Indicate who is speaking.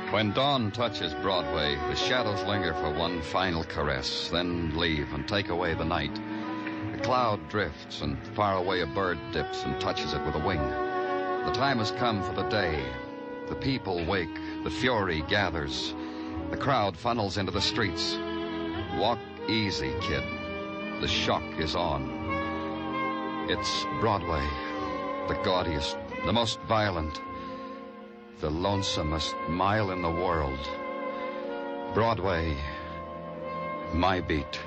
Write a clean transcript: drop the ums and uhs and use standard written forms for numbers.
Speaker 1: When dawn touches Broadway, the shadows linger for one final caress, then leave and take away the night. A cloud drifts, and far away a bird dips and touches it with a wing. The time has come for the day. The people wake, the fury gathers. The crowd funnels into the streets. Walk easy, kid. The shock is on. It's Broadway, the gaudiest, the most violent, the lonesomest mile in the world. Broadway, my beat.